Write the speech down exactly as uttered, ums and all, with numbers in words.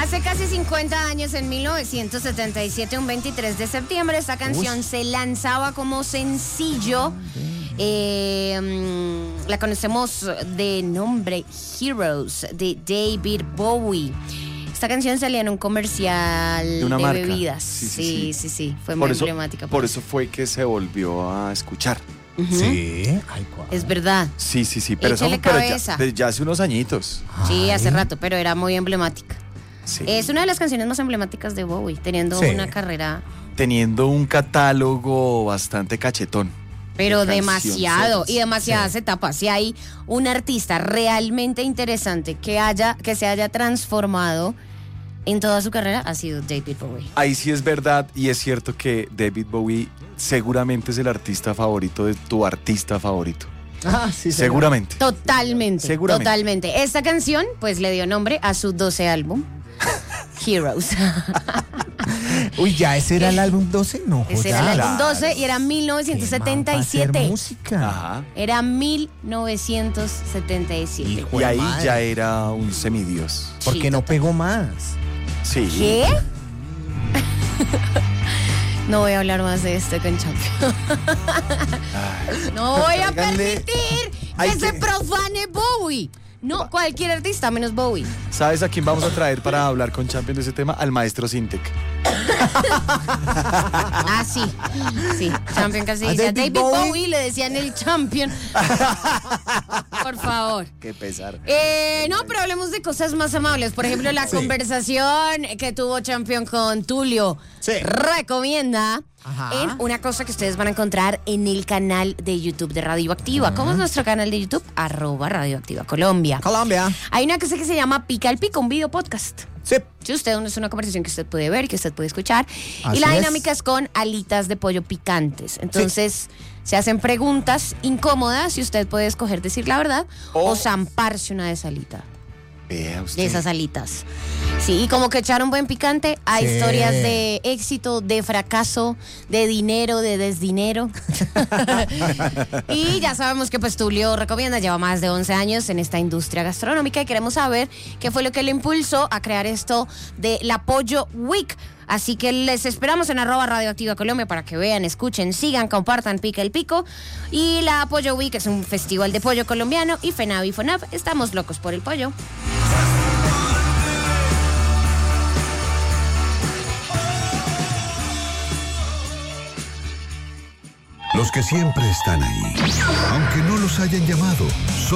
Hace casi cincuenta años, en mil novecientos setenta y siete, un veintitrés de septiembre, esta canción Uy. se lanzaba como sencillo. Eh, um, la conocemos de nombre Heroes, de David Bowie. Esta canción salía en un comercial de, una de marca. bebidas. Sí, sí, sí, sí, sí, sí. Fue muy por eso, emblemática. Por eso fue que se volvió a escuchar. Uh-huh. Sí, Ay, es verdad. Sí, sí, sí, pero, eso, pero ya, ya hace unos añitos. Sí, hace rato, pero era muy emblemática. Sí. Es una de las canciones más emblemáticas de Bowie, teniendo sí. una carrera... Teniendo un catálogo bastante cachetón. Pero de demasiado, y demasiadas sí. etapas. Si hay un artista realmente interesante que haya, que se haya transformado en toda su carrera, ha sido David Bowie. Ahí sí es verdad, y es cierto que David Bowie seguramente es el artista favorito de tu artista favorito. Ah, sí, seguramente. Totalmente, seguramente. Totalmente. Esta canción, pues, le dio nombre a su doce álbum, Heroes. Uy, ¿ya ese era el álbum doce? No, ese era el álbum doce y era mil novecientos setenta y siete. Música. Ajá. Era mil novecientos setenta y siete. Y, y ahí madre. ya era un semidios. Porque sí, no total. pegó más. Sí. ¿Qué? No voy a hablar más de esto con Champion. No voy a permitir que se que... profane Bowie. No, cualquier artista menos Bowie. ¿Sabes a quién vamos a traer para hablar con Champion de ese tema? Al maestro Sintec. Ah, sí. Sí, Champion casi dice. A David, David Bowie? Bowie le decían el Champion. Por favor. Qué pesar. Eh, no, pero hablemos de cosas más amables. Por ejemplo, la sí. conversación que tuvo Champion con Tulio. Sí. Recomienda. Ajá. En una cosa que ustedes van a encontrar en el canal de YouTube de Radioactiva. Uh-huh. ¿Cómo es nuestro canal de YouTube? Arroba Radioactiva Colombia. Colombia. Hay una cosa que se llama Pica al Pico, un video podcast. Sí. Si usted es una conversación que usted puede ver, que usted puede escuchar. Así y la dinámica es. es con alitas de pollo picantes. Entonces, sí. se hacen preguntas incómodas y usted puede escoger decir la verdad oh. o zamparse una de esa alita. Vea usted. De esas alitas. Sí, y como que echar un buen picante, hay sí. historias de éxito, de fracaso, de dinero, de desdinero. Y ya sabemos que pues Tulio recomienda, lleva más de once años en esta industria gastronómica y queremos saber qué fue lo que le impulsó a crear esto de la Pollo Week. Así que les esperamos en arroba Radioactiva Colombia para que vean, escuchen, sigan, compartan Pica el Pico. Y la Pollo Week es un festival de pollo colombiano y FENAV y FONAV estamos locos por el pollo. Los que siempre están ahí, aunque no los hayan llamado, son